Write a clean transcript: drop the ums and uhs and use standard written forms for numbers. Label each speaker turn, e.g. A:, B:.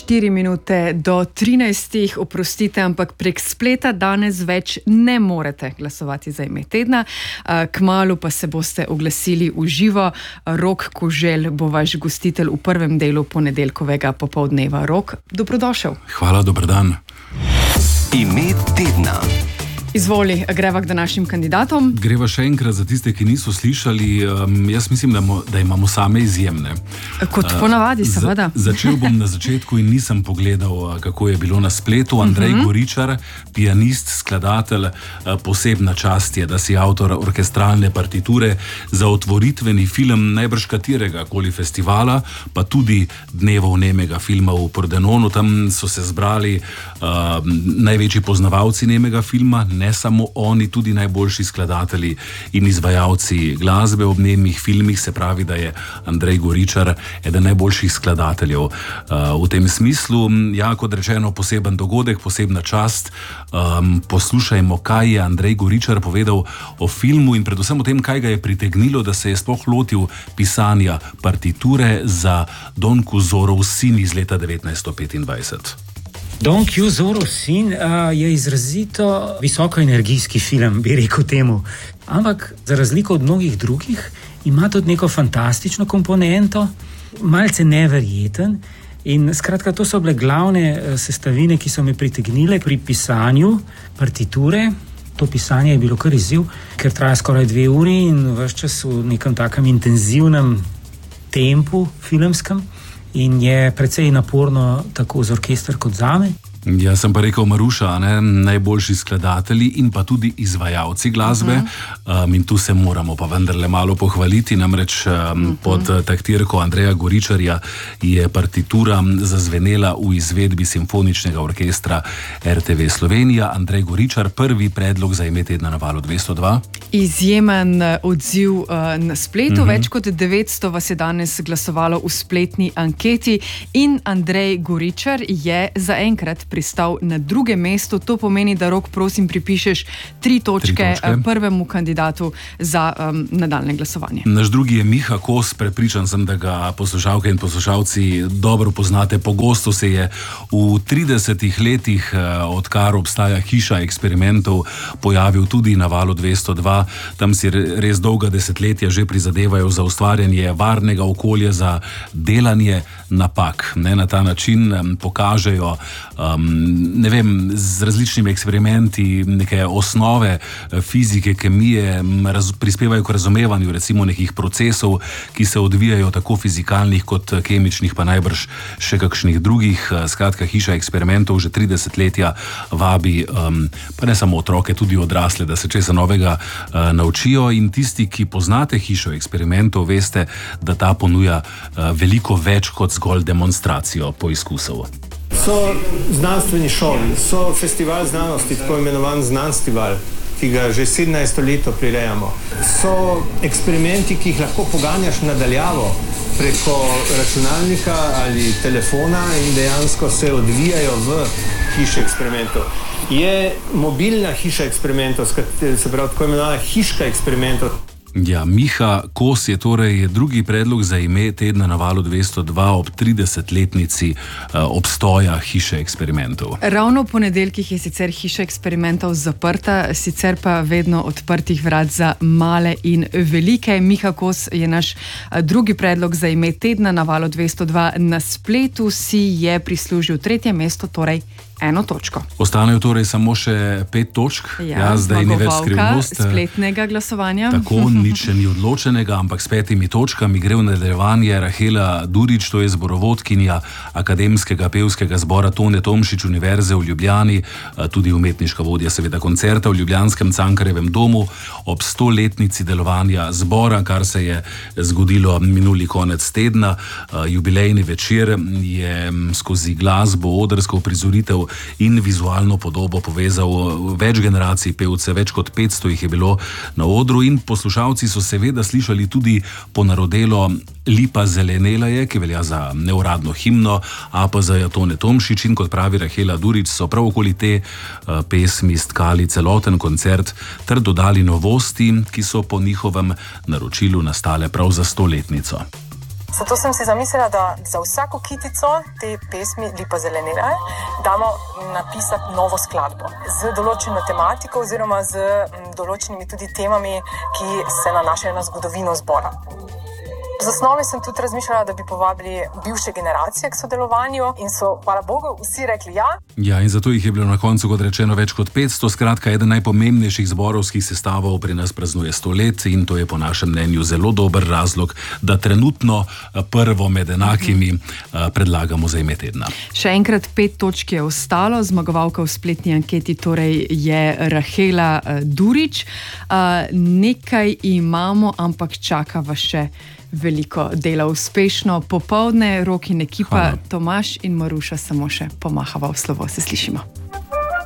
A: 4 minute do 13. Oprostite, ampak prek spleta danes več ne morete glasovati za ime tedna. Kmalu pa se boste oglasili v živo. Rok Koželj bo vaš gostitelj v prvem delu ponedeljkovega popoldneva. Rok, dobrodošel.
B: Hvala, dober dan.
C: Ime tedna.
A: Izvoli, greva k današnjim kandidatom.
B: Greva še enkrat za tiste, ki niso slišali. Jaz mislim, da imamo same izjemne.
A: Kot ponavadi, seveda.
B: Začel bom na začetku in nisem pogledal, kako je bilo na spletu. Andrej Goričar, pianist, skladatelj, posebna čast je, da si avtor orkestralne partiture za otvoritveni film najbrž katerega koli festivala, pa tudi Dnevov nemega filma v Pordenonu. Tam so se zbrali največji poznavalci nemega filma, ne samo oni, tudi najboljši skladatelji in izvajalci glasbe ob nemih filmih. Se pravi, da je Andrej Goričar eden najboljših skladateljev. V tem smislu, ja, kot rečeno, poseben dogodek, posebna čast. Poslušajmo, kaj je Andrej Goričar povedal o filmu in predvsem o tem, kaj ga je pritegnilo, da se je sploh lotil pisanja partiture za Don Cuzorov sin iz leta 1925.
D: Don Cuzorov sin je izrazito visokoenergijski film, bi rekel temu. Ampak za razliko od mnogih drugih ima tudi neko fantastično komponento, malce neverjeten. In skratka, to so bile glavne sestavine, ki so me pritegnile pri pisanju partiture. To pisanje je bilo kar izziv, ker traja skoraj 2 uri in ves čas v nekem takem intenzivnem tempu filmskem. In je precej naporno tako za orkester kot zame.
B: Jaz sem pa rekel Maruša, najboljši skladatelji in pa tudi izvajalci glasbe. In tu se moramo pa vendarle malo pohvaliti, namreč pod taktirko Andreja Goričarja je partitura zazvenela v izvedbi Simfoničnega orkestra RTV Slovenija. Andrej Goričar, prvi predlog za ime tedna na Valu 202.
A: Izjemen odziv na spletu. Več kot 900 vas je danes glasovalo v spletni anketi in Andrej Goričar je zaenkrat pristal na drugem mestu. To pomeni, da, Rok, prosim, pripišeš 3 točke prvemu kandidatu za nadaljne glasovanje.
B: Naš drugi je Miha Kos. Prepričan sem, da ga poslušalke in poslušalci dobro poznate. Pogosto se je v 30 letih, odkar obstaja Hiša eksperimentov, pojavil tudi na Valu 202. Tam si res dolga desetletja že prizadevajo za ustvarjanje varnega okolja za delanje napak. Na ta način pokažejo z različnimi eksperimenti neke osnove fizike, kemije, prispevajo k razumevanju recimo nekih procesov, ki se odvijajo tako fizikalnih kot kemičnih, pa najbrž še kakšnih drugih. Skratka, Hiša eksperimentov že 30 letja vabi pa ne samo otroke, tudi odrasle, da se česa novega naučijo. In tisti, ki poznate Hišo eksperimentov, veste, da ta ponuja veliko več kot zgolj demonstracijo poizkusov.
E: So znanstveni šovi, so festival znanosti, tako imenovan Znanstival, ki ga že 17. leto prirejamo. So eksperimenti, ki jih lahko poganjaš nadaljavo preko računalnika ali telefona in dejansko se odvijajo v Hiši eksperimentov. Je mobilna Hiša eksperimentov, se pravi tako imenovana Hiška eksperimentov.
B: Ja, Miha Kos je torej drugi predlog za ime tedna na Valu 202 ob 30-letnici obstoja Hiše eksperimentov.
A: Ravno v ponedeljkih je sicer Hiša eksperimentov zaprta, sicer pa vedno odprtih vrat za male in velike. Miha Kos je naš drugi predlog za ime tedna na Valu 202. Na spletu si je prislužil 3. mesto, torej 1 točko.
B: Ostanejo torej samo še 5 točk.
A: Ja,
B: zdaj ni več skrivnost
A: spletnega glasovanja.
B: Tako, nič še ni odločenega, ampak s 5 točkami gre v nadaljevanje Rahela Durič, to je zborovodkinja Akademskega pevskega zbora Tone Tomšič Univerze v Ljubljani, tudi umetniška vodja seveda koncerta v ljubljanskem Cankarjevem domu ob 100-letnici delovanja zbora, kar se je zgodilo minuli konec tedna. Jubilejni večer je skozi glasbo, odrsko prizoritev in vizualno podobo povezal več generacij pevcev, več kot 500 jih je bilo na odru in poslušalci so seveda slišali tudi ponarodelo Lipa zelenela je, ki velja za neuradno himno APZ-ja Tone Tomšič, in kot pravi Rahela Durič, so prav okoli te pesmi stkali celoten koncert ter dodali novosti, ki so po njihovem naročilu nastale prav za 100-letnico.
F: Zato sem si zamislila, da za vsako kitico te pesmi Lipa zelenela damo napisati novo skladbo z določeno tematiko oziroma z določenimi tudi temami, ki se nanašajo na zgodovino zbora. Z osnove sem tudi razmišljala, da bi povabili bivše generacije k sodelovanju in so, hvala Bogu, vsi rekli ja.
B: Ja, in zato jih je bilo na koncu, kot rečeno, več kot 500. Skratka, eden najpomembnejših zborovskih sestavov pri nas praznuje 100 let in to je po našem mnenju zelo dober razlog, da trenutno prvo med enakimi predlagamo za ime tedna.
A: Še enkrat 5 točk je ostalo, zmagovalka v spletni anketi torej je Rahela Durič. Nekaj imamo, ampak čaka vas še veliko dela. Uspešno popoldne, Rok in ekipa. Hvala. Tomaž in Maruša samo še pomahava v slovo. Se slišimo.